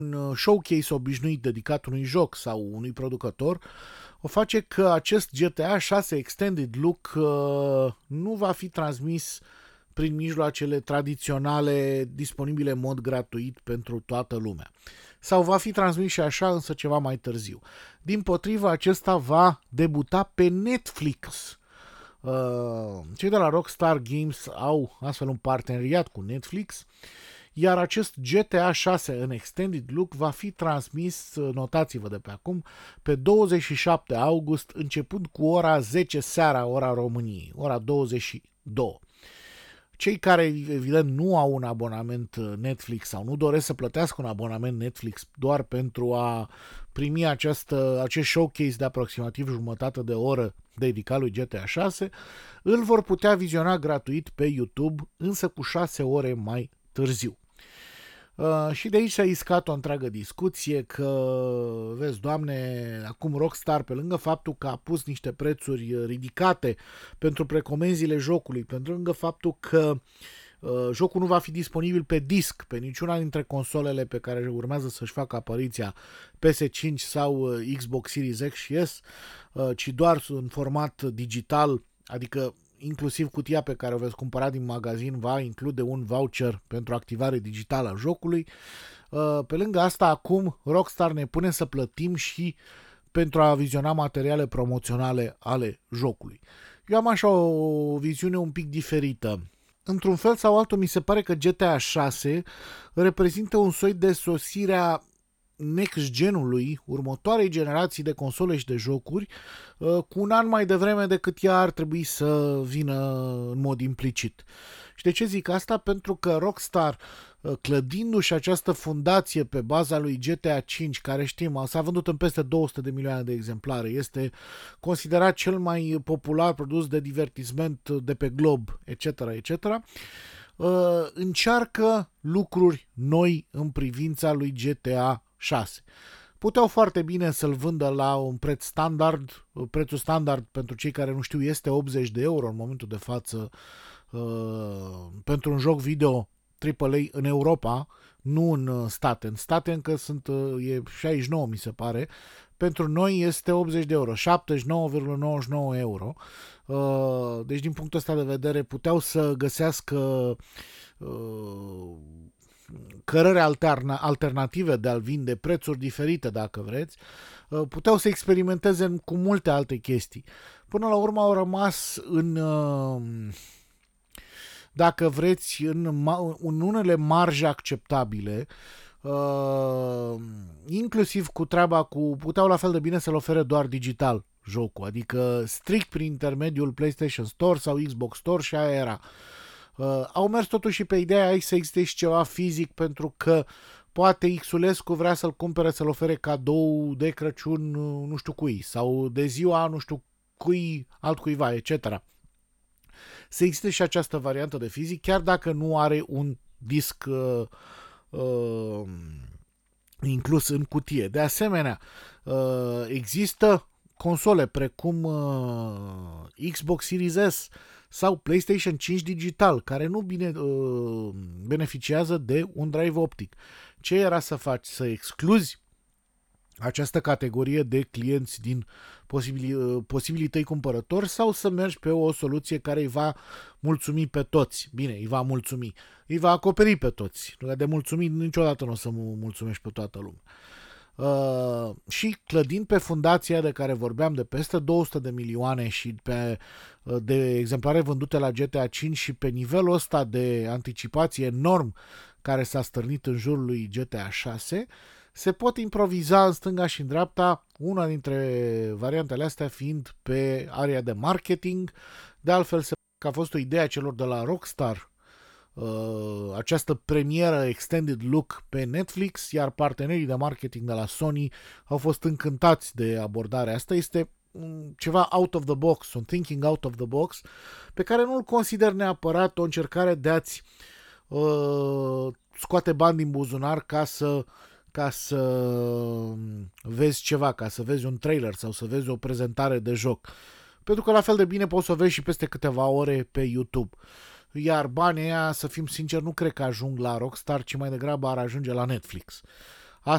un showcase obișnuit dedicat unui joc sau unui producător, o face că acest GTA 6 Extended Look nu va fi transmis prin mijloacele tradiționale disponibile în mod gratuit pentru toată lumea. Sau va fi transmis și așa, însă ceva mai târziu. Dimpotrivă, acesta va debuta pe Netflix. Cei de la Rockstar Games au astfel un parteneriat cu Netflix, iar acest GTA 6 în Extended Look va fi transmis, notați-vă de pe acum, pe 27 august, începând cu ora 10 seara, ora României, ora 22. Cei care, evident, nu au un abonament Netflix sau nu doresc să plătească un abonament Netflix doar pentru a primi acest showcase de aproximativ jumătate de oră dedicat lui GTA 6, îl vor putea viziona gratuit pe YouTube, însă cu 6 ore mai târziu. Și de aici s-a iscat o întreagă discuție că, vezi, Doamne, acum Rockstar, pe lângă faptul că a pus niște prețuri ridicate pentru precomenzile jocului, pentru lângă faptul că jocul nu va fi disponibil pe disc, pe niciuna dintre consolele pe care urmează să-și facă apariția, PS5 sau Xbox Series X și S, ci doar în format digital, adică inclusiv cutia pe care o veți cumpăra din magazin va include un voucher pentru activare digitală a jocului. Pe lângă asta, acum Rockstar ne pune să plătim și pentru a viziona materiale promoționale ale jocului. Eu am așa o viziune un pic diferită. Într-un fel sau altul, mi se pare că GTA 6 reprezintă un soi de sosirea next-genului, următoarei generații de console și de jocuri, cu un an mai devreme decât ea ar trebui să vină în mod implicit. Și de ce zic asta? Pentru că Rockstar, clădindu-și această fundație pe baza lui GTA 5, care știm, s-a vândut în peste 200 de milioane de exemplare, este considerat cel mai popular produs de divertisment de pe glob, etc., etc., încearcă lucruri noi în privința lui GTA 6. Puteau foarte bine să-l vândă la un preț standard. Prețul standard, pentru cei care nu știu, este 80 de euro în momentul de față pentru un joc video AAA în Europa, nu în state. În state încă e 69, mi se pare. Pentru noi este 80 de euro, 79,99 euro. Deci din punctul ăsta de vedere puteau să găsească cărări alternative de a-l vinde, prețuri diferite dacă vreți, puteau să experimenteze cu multe alte chestii. Până la urmă au rămas dacă vreți, în unele marje acceptabile, inclusiv cu treaba puteau la fel de bine să-l ofere doar digital jocul, adică strict prin intermediul PlayStation Store sau Xbox Store și aia era. Au mers totuși pe ideea aici să existe și ceva fizic, pentru că poate Xulescu vrea să-l cumpere, să-l ofere cadou de Crăciun nu știu cui, sau de ziua nu știu cui, altcuiva, etc. Să existe și această variantă de fizic, chiar dacă nu are un disc inclus în cutie. De asemenea, există console precum Xbox Series S sau PlayStation 5 digital, care nu beneficiază de un drive optic. Ce era să faci? Să excluzi această categorie de clienți din posibilii tăi cumpărători sau să mergi pe o soluție care îi va mulțumi pe toți. Bine, îi va mulțumi. Îi va acoperi pe toți. De mulțumit niciodată nu o să mulțumești pe toată lumea. Și clădind pe fundația de care vorbeam de peste 200 de milioane și de exemplare vândute la GTA 5 și pe nivelul ăsta de anticipație enorm care s-a stârnit în jurul lui GTA 6, se pot improviza în stânga și în dreapta, una dintre variantele astea fiind pe area de marketing. De altfel, se pare că a fost o idee a celor de la Rockstar, această premieră Extended Look pe Netflix, iar partenerii de marketing de la Sony au fost încântați de abordarea asta. Este ceva out of the box, un thinking out of the box, pe care nu-l consider neapărat o încercare de a-ți scoate bani din buzunar ca să vezi ceva, ca să vezi un trailer sau să vezi o prezentare de joc. Pentru că la fel de bine poți să o vezi și peste câteva ore pe YouTube. Iar banii ăia, să fim sinceri, nu cred că ajung la Rockstar, ci mai degrabă ar ajunge la Netflix.